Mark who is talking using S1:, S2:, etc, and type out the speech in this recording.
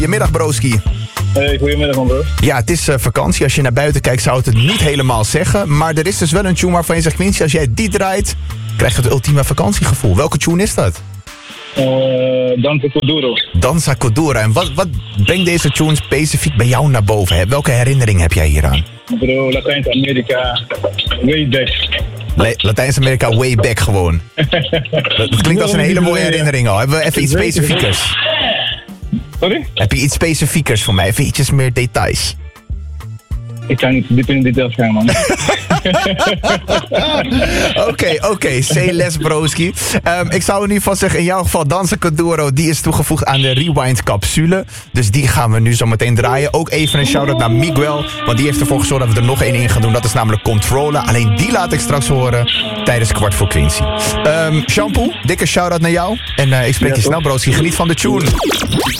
S1: Goedemiddag, broski.
S2: Hey, goedemiddag, man, bro.
S1: Ja, het is vakantie. Als je naar buiten kijkt, zou het het niet helemaal zeggen. Maar er is dus wel een tune waarvan je zegt, Quincy, als jij die draait, krijg je het ultieme vakantiegevoel. Welke tune is dat?
S2: Danza Kuduro.
S1: Danza Kuduro. En wat brengt deze tune specifiek bij jou naar boven? Hè? Welke herinnering heb jij hieraan?
S2: Bro, Latijns-Amerika, way back.
S1: Latijns-Amerika way back gewoon. Dat klinkt als een hele mooie herinnering al. Hebben we even iets specifiekers?
S2: Sorry?
S1: Heb je iets specifiekers voor mij? Even ietsjes meer details.
S2: Ik kan niet diep in de details gaan, man.
S1: Oké. Say less, broski. Ik zou in ieder geval zeggen, in jouw geval Danza Kuduro, die is toegevoegd aan de Rewind-capsule. Dus die gaan we nu zo meteen draaien. Ook even een shout-out naar Miguel, want die heeft ervoor gezorgd dat we er nog één in gaan doen. Dat is namelijk Controller. Alleen die laat ik straks horen tijdens Kwart voor Quincy. Shampoo, dikke shout-out naar jou. En ik spreek je snel, broski. Geniet van de tune.